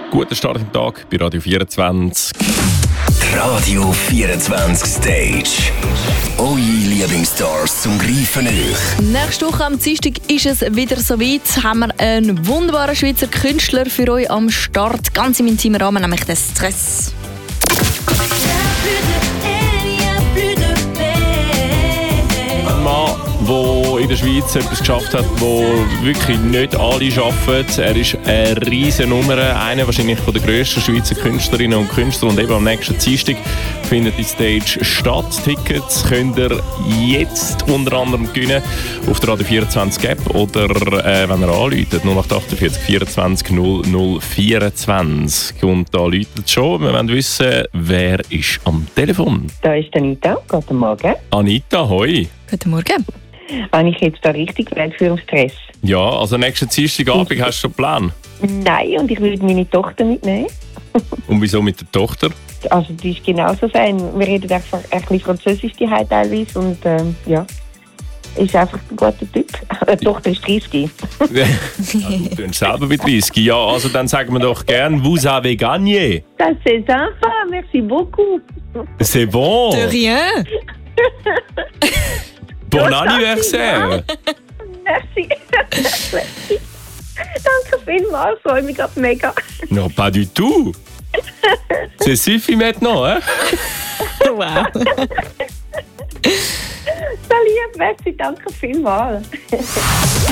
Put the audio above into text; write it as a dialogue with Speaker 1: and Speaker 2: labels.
Speaker 1: Guten Start im Tag bei Radio 24.
Speaker 2: Radio 24 Stage. Eure Lieblingsstars zum Greifen euch.
Speaker 3: Nächste Woche am Dienstag ist es wieder soweit. Haben wir einen wunderbaren Schweizer Künstler für euch am Start. Ganz im intimen Rahmen, nämlich den Stress.
Speaker 1: Ein Mann, der in der Schweiz etwas geschafft hat, wo wirklich nicht alle schaffen. Er ist eine riesen Nummer, einer wahrscheinlich von der grössten Schweizer Künstlerinnen und Künstler. Und eben am nächsten Dienstag findet die Stage statt. Tickets könnt ihr jetzt unter anderem gewinnen auf der Radio 24 App oder wenn ihr anruft, 0848 24 00 24. Und da läutet es schon. Wir wollen wissen, wer ist am Telefon?
Speaker 4: Da ist Anita. Guten Morgen.
Speaker 1: Anita, hoi.
Speaker 3: Guten Morgen.
Speaker 4: Habe ich jetzt da richtig gewählt für den Stress?
Speaker 1: Ja, also nächsten Dienstagabend hast du schon einen Plan?
Speaker 4: Nein, und ich würde meine Tochter mitnehmen.
Speaker 1: Und wieso mit der Tochter?
Speaker 4: Also die ist genauso sein. Wir reden einfach ein bisschen Französisch die teilweise und ja, ist einfach ein guter Typ. Die Tochter ist 30.
Speaker 1: Ja, du tust selber mit 30. Ja, also dann sagen wir doch gern, vous avez gagné.
Speaker 4: Das ist sympa, merci beaucoup.
Speaker 1: C'est bon.
Speaker 3: De rien.
Speaker 1: Bon anniversaire.
Speaker 4: Merci. Danke vielmals, freue mich gerade mega.
Speaker 1: Non, pas du tout. C'est suffit maintenant, hein?
Speaker 3: Wow.
Speaker 4: Sehr lieb, merci, danke vielmals.